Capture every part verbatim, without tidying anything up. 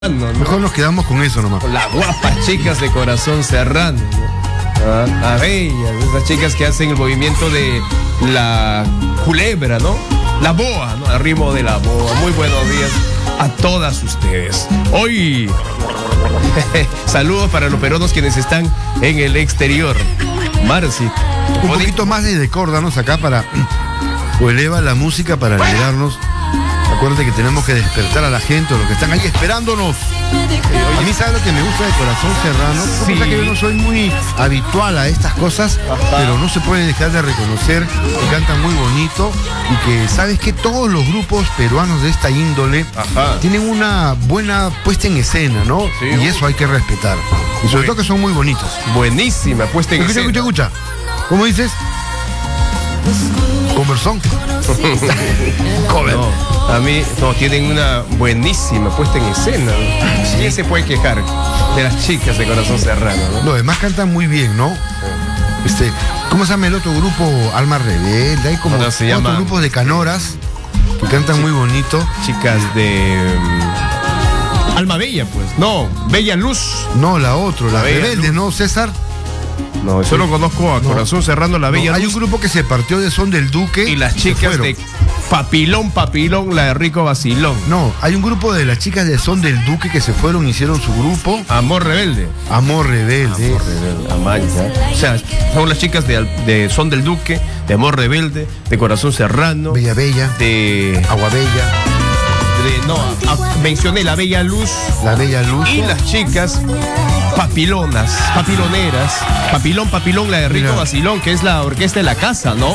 ¿no? Mejor nos quedamos con eso nomás. Con las guapas chicas de Corazón Serrano, ¿no? Ah, a bellas, esas chicas que hacen el movimiento de la culebra, ¿no? La boa, ¿no? Al ritmo de la boa. Muy buenos días a todas ustedes. Hoy, saludos para los peruanos quienes están en el exterior. Marci, un poquito más de decórdanos acá para o eleva la música para alegrarnos. Acuérdate que tenemos que despertar a la gente, los que están ahí esperándonos. A mí, ¿sabes lo que me gusta de Corazón Serrano? Sí. Cosa que yo no soy muy habitual a estas cosas, ajá, pero no se puede dejar de reconocer que cantan muy bonito y que, ¿sabes qué? Todos los grupos peruanos de esta índole, ajá, tienen una buena puesta en escena, ¿no? Sí, y eso hay que respetar. Y sobre todo que son muy bonitos. Buenísima puesta en escena. Escucha, escucha, escucha. ¿Cómo dices? Conversón. Cover. No, a mí, no, tienen una buenísima puesta en escena. ¿Sí? ¿Quién se puede quejar de las chicas de Corazón Serrano, ¿no? Los demás cantan muy bien, ¿no? Este, ¿cómo se llama el otro grupo? Alma Rebelde. Hay como otros llama... grupos de canoras que cantan Ch muy bonito. Chicas de um... Alma Bella, pues. No, Bella Luz. No, la otra, la, la Rebelde, ¿no, César? No, solo conozco a no. Corazón Serrano, la Bella no, Hay Luz. un grupo que se partió de Son del Duque. Y las chicas de Papilón, Papilón, la de Rico Vacilón. No, hay un grupo de las chicas de Son del Duque que se fueron, hicieron su grupo. Amor Rebelde. Amor Rebelde. Amor Rebelde. Amaya. O sea, son las chicas de, de Son del Duque, de Amor Rebelde, de Corazón Serrano. Bella Bella. De Agua Bella. De, no, a, mencioné la Bella Luz. La Bella Luz. Y las chicas papilonas, papiloneras. Papilón, Papilón, la de Rico Mira. Vacilón, que es la orquesta de la casa, ¿no?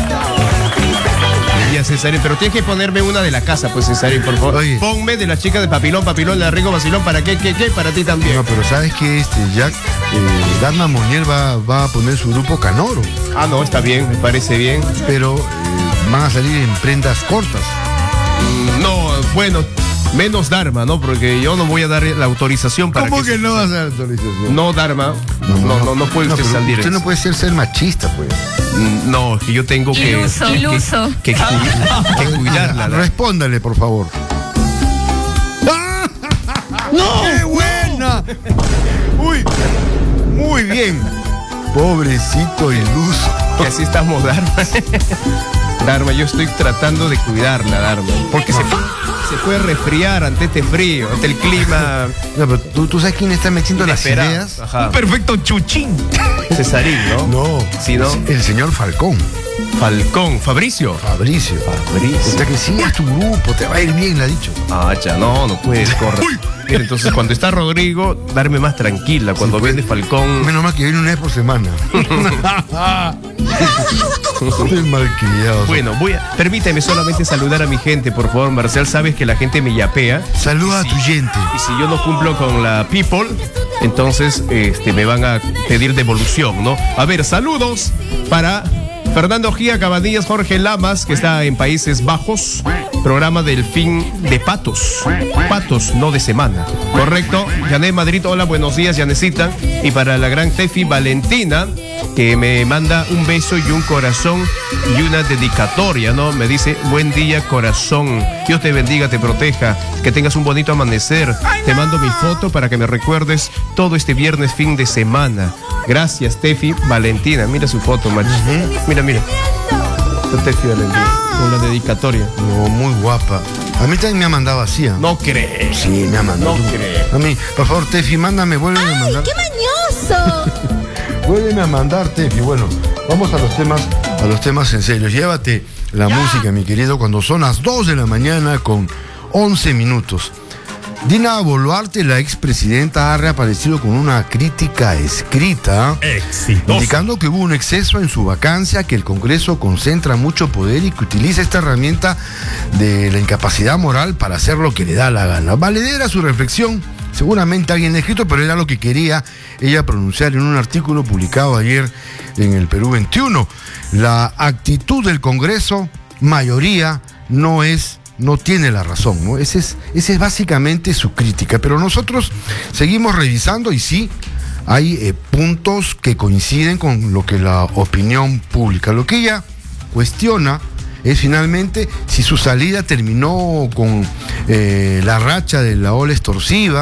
Ya, Cesarín, pero tienes que ponerme una de la casa, pues, Cesarín, por favor. Oye. Ponme de las chicas de Papilón, Papilón, la de Rico Vacilón, ¿para qué, qué, qué? Para ti también. No, pero ¿sabes qué? Este, Jack, eh, Dharma Monier va, va a poner su grupo Canoro. Ah, no, está bien, me parece bien. Pero eh, van a salir en prendas cortas. Mm, no, bueno... Menos Dharma, ¿no? Porque yo no voy a dar la autorización para ¿Cómo que... que no vas a dar autorización? No, Dharma. No, no, no, no puede no, usted salir. Usted no puede ser, ser machista, pues. No, que yo tengo que... Iluso, que, iluso. Que, que, que, que cuidarla. ¿no? Respóndale, por favor. ¡No! ¡Qué buena! Uy, muy bien. Pobrecito iluso. Que así estamos, Dharma. Dharma, yo estoy tratando de cuidarla, Dharma. Porque no. se, se puede resfriar ante este frío, ante el clima. No, pero tú, tú sabes quién está metiendo las ideas. Ajá. Un perfecto chuchín. Cesarín, ¿no? No. ¿Sí, no? El señor Falcón. Falcón, Fabricio. Fabricio. Fabricio. O sea que sigas tu grupo, te va a ir bien, le ha dicho. Ah, ya no, no puedes correr. Mira, entonces cuando está Rodrigo, darme más tranquila. Cuando sí, viene Falcón. Menos mal que viene una vez por semana. Estoy malcriado. Bueno, voy a, permíteme solamente saludar a mi gente, por favor, Marcial. Sabes que la gente me yapea. Saluda a tu gente. Y si yo no cumplo con la people, entonces este, me van a pedir devolución, ¿no? A ver, saludos para Fernando Gía Cabanillas, Jorge Lamas, que está en Países Bajos. Programa del fin de patos. Patos, no de semana. Correcto. Yané Madrid, hola, buenos días, Yanecita. Y para la gran Tefi Valentina, que me manda un beso y un corazón y una dedicatoria, ¿no? Me dice, buen día, corazón. Dios te bendiga, te proteja. Que tengas un bonito amanecer. Te mando mi foto para que me recuerdes todo este viernes fin de semana. Gracias, Tefi Valentina. Mira su foto, macho. Uh-huh. Mira, mira. Tefi Valentina. Con la dedicatoria. No, muy guapa. A mí también me ha mandado así. ¿eh? No crees. Sí, me ha mandado. No crees. A mí, por favor, Tefi, mándame, vuélveme ¡Ay, a mandar. qué mañoso! Vuélveme a mandar, Tefi. Bueno, vamos a los temas, a los temas en serio. Llévate la ya. música, mi querido, cuando son las dos de la mañana con once minutos. Dina Boluarte, la expresidenta, ha reaparecido con una crítica escrita Exitoso. indicando que hubo un exceso en su vacancia, que el Congreso concentra mucho poder y que utiliza esta herramienta de la incapacidad moral para hacer lo que le da la gana. Valedera su reflexión, seguramente alguien escrito, pero era lo que quería ella pronunciar en un artículo publicado ayer en el Perú veintiuno. La actitud del Congreso, mayoría, no es... no tiene la razón, ¿no? Ese es, ese es básicamente su crítica, pero nosotros seguimos revisando y sí, hay eh, puntos que coinciden con lo que la opinión pública, lo que ella cuestiona es finalmente si su salida terminó con eh, la racha de la ola extorsiva